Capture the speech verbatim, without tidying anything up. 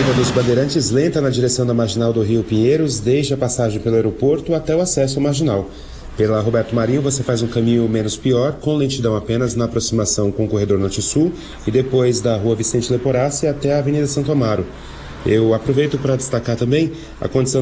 Rua dos Bandeirantes lenta na direção da Marginal do Rio Pinheiros, desde a passagem pelo aeroporto até o acesso ao Marginal. Pela Roberto Marinho você faz um caminho menos pior, com lentidão apenas na aproximação com o corredor Norte-Sul e depois da Rua Vicente Leporassi até a Avenida Santo Amaro. Eu aproveito para destacar também a condição